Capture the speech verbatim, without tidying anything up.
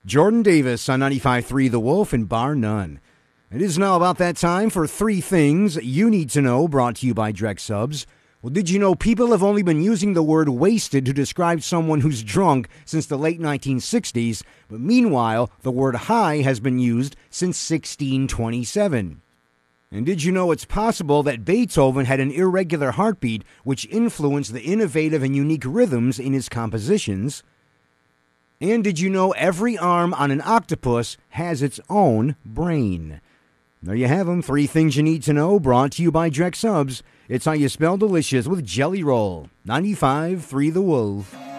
Jordan Davis on ninety-five point three The Wolf and Bar None. It is now about that time for Three Things You Need to Know, brought to you by Drex Subs. Well, did you know people have only been using the word wasted to describe someone who's drunk since the late nineteen sixties, but meanwhile, the word high has been used since sixteen twenty-seven. And did you know it's possible that Beethoven had an irregular heartbeat which influenced the innovative and unique rhythms in his compositions? And did you know every arm on an octopus has its own brain? There you have them, Three Things You Need to Know, brought to you by Drex Subs. It's how you spell delicious with Jelly Roll. ninety-five point three The Wolf.